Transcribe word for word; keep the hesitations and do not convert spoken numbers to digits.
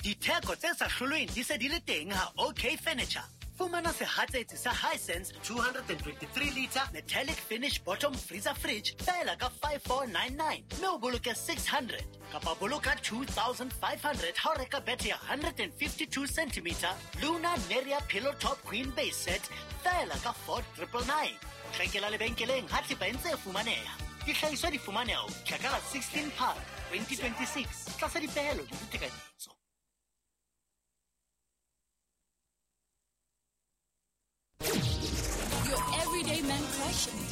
Ditheko tse sa hlolweng di se di le teng ha OK Furniture. Fumana sehatsetsi sa Hisense two hundred twenty-three litre metallic finish bottom freezer fridge fela ka five four nine nine. Mme o boloke six hundred. Kapa boloka two thousand five hundred ha o reka bete ya one hundred fifty-two centimetre Luna Neria pillow top queen base set fela ka four nine nine. Rekela lebenkeleng ha thepa e ntse e fumaneha. Dihlahiswa di fumaneha Tlhakala sixteen Phalane twenty twenty-six. Tlasa dipehelo le ditekanyetso. Your everyday man crush